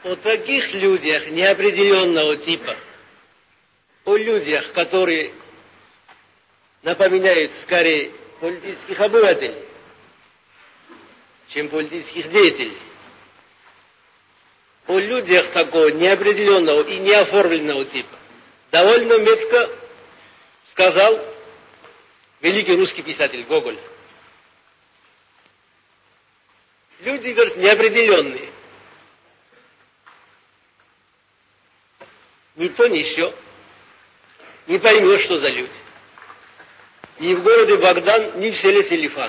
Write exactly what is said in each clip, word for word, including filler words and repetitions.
о таких людях неопределенного типа, о людях, которые напоминают скорее политических обывателей, чем политических деятелей, о людях такого неопределенного и неоформленного типа, довольно метко сказал великий русский писатель Гоголь. Люди, говорят, неопределенные. Ни то, ни сё. Не поймешь, что за люди. Ни в городе Богдан, ни в селе Селифан.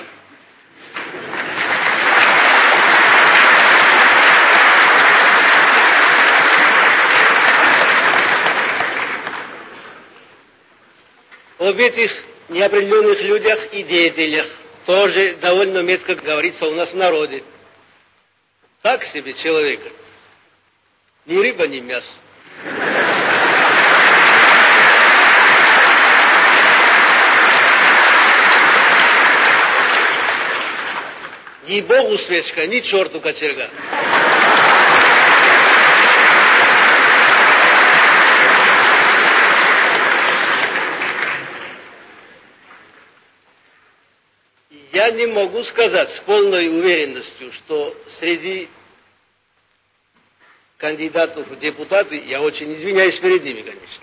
Об этих неопределенных людях и деятелях тоже довольно метко говорится у нас в народе. Так себе человека. Ни рыба, ни мясо. Ни Богу свечка, ни черту кочерга. Я не могу сказать с полной уверенностью, что среди кандидатов в депутаты, я очень извиняюсь перед ними, конечно,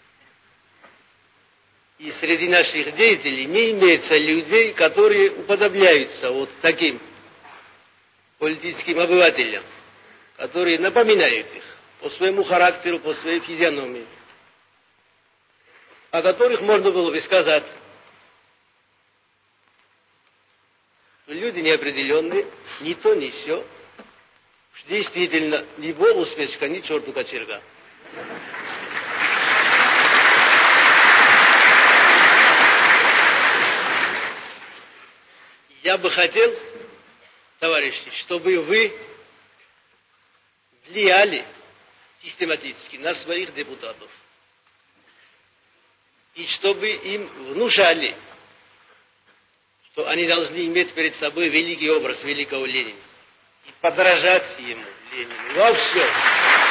и среди наших деятелей не имеется людей, которые уподобляются вот таким политическим обывателям, которые напоминают их по своему характеру, по своей физиономии, о которых можно было бы сказать: люди неопределенные, ни то, ни сё. Действительно, ни Богу свечка, ни черту кочерга. Я бы хотел, товарищи, чтобы вы влияли систематически на своих депутатов. И чтобы им внушали, что они должны иметь перед собой великий образ великого Ленина. И подражать ему, Ленину, во всем.